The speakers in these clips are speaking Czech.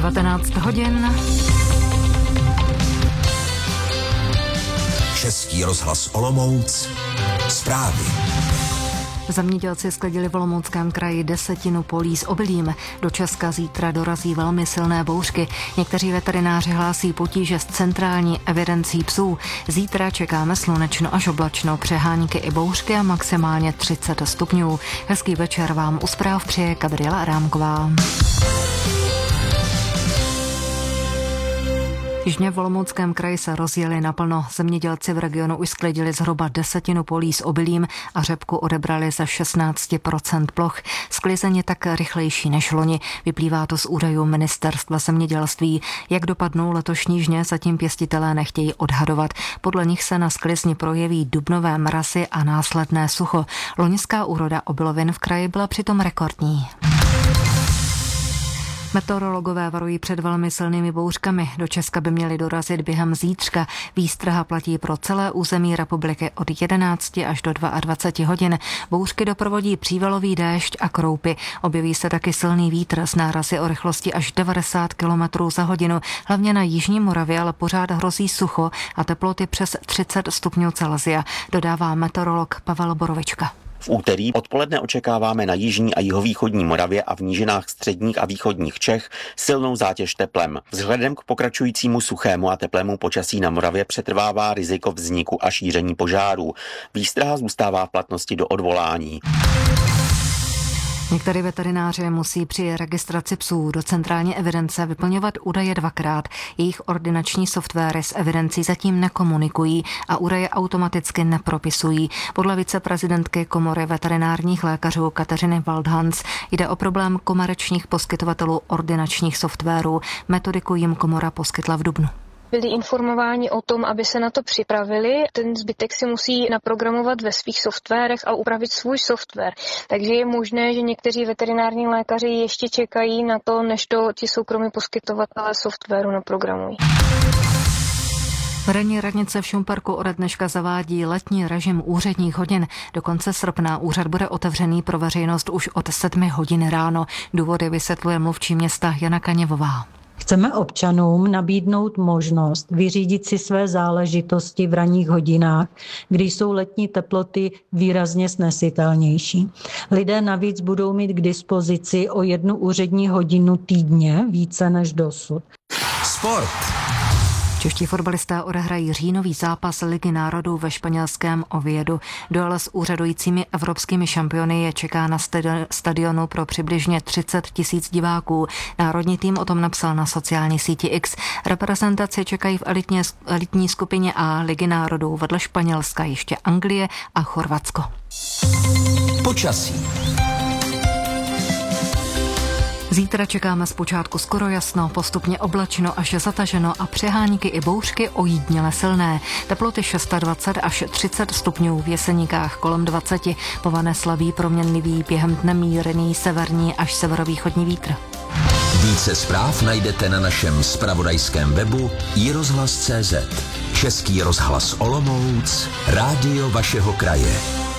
19 hodin. Český rozhlas Olomouc. Zprávy. Zemědělci sklidili v Olomouckém kraji 10 polí s obilím. Do Česka zítra dorazí velmi silné bouřky. Někteří veterináři hlásí potíže s centrální evidencí psů. Zítra čekáme slunečno až oblačno, přehánky i bouřky a maximálně 30 stupňů. Hezký večer vám u zpráv přeje Gabriela Adámková. Jižně v Olomouckém kraji se rozjeli naplno. Zemědělci v regionu už sklidili zhruba 10 polí s obilím a řepku odebrali ze 16% ploch. Sklizeň je tak rychlejší než loni. Vyplývá to z údajů Ministerstva zemědělství. Jak dopadnou letošní žně, zatím pěstitelé nechtějí odhadovat. Podle nich se na sklizni projeví dubnové mrazy a následné sucho. Loňská úroda obilovin v kraji byla přitom rekordní. Meteorologové varují před velmi silnými bouřkami. Do Česka by měly dorazit během zítřka. Výstraha platí pro celé území republiky od 11 až do 22 hodin. Bouřky doprovodí přívalový déšť a kroupy. Objeví se taky silný vítr s nárazy o rychlosti až 90 km za hodinu. Hlavně na jižní Moravě ale pořád hrozí sucho a teploty přes 30 stupňů Celsia, dodává meteorolog Pavel Borovička. V úterý odpoledne očekáváme na jižní a jihovýchodní Moravě a v nížinách středních a východních Čech silnou zátěž teplem. Vzhledem k pokračujícímu suchému a teplému počasí na Moravě přetrvává riziko vzniku a šíření požárů. Výstraha zůstává v platnosti do odvolání. Některé veterináři musí při registraci psů do centrální evidence vyplňovat údaje dvakrát. Jejich ordinační softwary s evidencí zatím nekomunikují a údaje automaticky nepropisují. Podle viceprezidentky Komory veterinárních lékařů Kateřiny Waldhans jde o problém komerčních poskytovatelů ordinačních softwarů. Metodiku jim komora poskytla v dubnu. Byli informováni o tom, aby se na to připravili. Ten zbytek si musí naprogramovat ve svých softwarech a upravit svůj software. Takže je možné, že někteří veterinární lékaři ještě čekají na to, než to ti soukromí poskytovatelé softwaru naprogramují. Vedení radnice v Šumperku ode dneška zavádí letní režim úředních hodin. Do konce srpna úřad bude otevřený pro veřejnost už od 7 hodin ráno. Důvody vysvětluje mluvčí města Jana Kaněvová. Chceme občanům nabídnout možnost vyřídit si své záležitosti v ranních hodinách, kdy jsou letní teploty výrazně snesitelnější. Lidé navíc budou mít k dispozici o 1 úřední hodinu týdně více než dosud. Sport. Čeští fotbalisté odehrají říjnový zápas Ligy národů ve španělském Oviedu. Duel s úřadujícími evropskými šampiony je čeká na stadionu pro přibližně 30 000 diváků. Národní tým o tom napsal na sociální síti X. Reprezentaci čekají v elitní skupině A Ligy národů vedle Španělska ještě Anglie a Chorvatsko. Počasí. Zítra čekáme zpočátku skoro jasno, postupně oblačno až zataženo a přehánky i bouřky ojídněle silné. Teploty 26 až 30 stupňů, v Jeseníkách kolem 20, povane slabý proměnlivý, během dne mírný severní až severovýchodní vítr. Více zpráv najdete na našem zpravodajském webu iRozhlas.cz. Český rozhlas Olomouc, rádio vašeho kraje.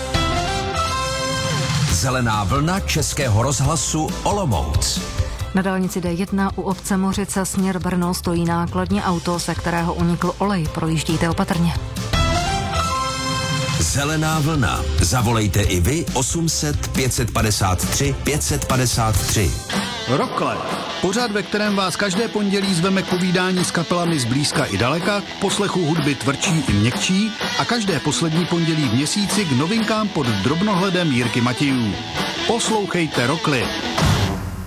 Zelená vlna Českého rozhlasu Olomouc. Na dálnici D1 u obce Mořice směr Brno stojí nákladní auto, ze kterého unikl olej. Projíždíte opatrně. Zelená vlna. Zavolejte i vy 800 553 553. Rokle. Pořad, ve kterém vás každé pondělí zveme k povídání s kapelami z blízka i daleka, k poslechu hudby tvrdší i měkčí a každé poslední pondělí v měsíci k novinkám pod drobnohledem Jirky Matějů. Poslouchejte Rokly.